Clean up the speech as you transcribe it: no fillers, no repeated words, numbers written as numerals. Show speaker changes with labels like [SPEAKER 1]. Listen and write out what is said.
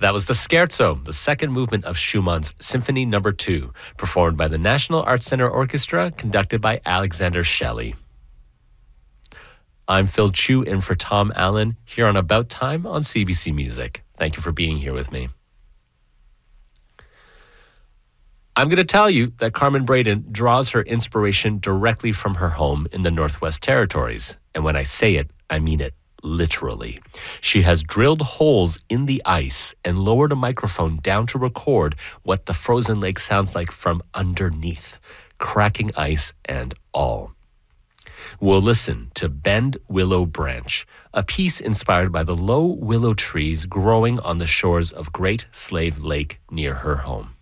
[SPEAKER 1] That was the Scherzo, the second movement of Schumann's Symphony No. 2, performed by the National Arts Center Orchestra, conducted by Alexander Shelley. I'm Phil Chu in for Tom Allen here on About Time on CBC Music. Thank you for being here with me. I'm going to tell you that Carmen Braden draws her inspiration directly from her home in the Northwest Territories. And when I say it, I mean it literally. She has drilled holes in the ice and lowered a microphone down to record what the frozen lake sounds like from underneath, cracking ice and all. We'll listen to Bend Willow Branch, a piece inspired by the low willow trees growing on the shores of Great Slave Lake near her home.